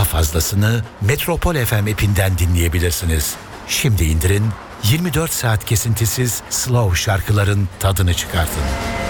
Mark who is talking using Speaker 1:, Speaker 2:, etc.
Speaker 1: Daha fazlasını Metropol FM app'inden dinleyebilirsiniz. Şimdi indirin, 24 saat kesintisiz slow şarkıların tadını çıkartın.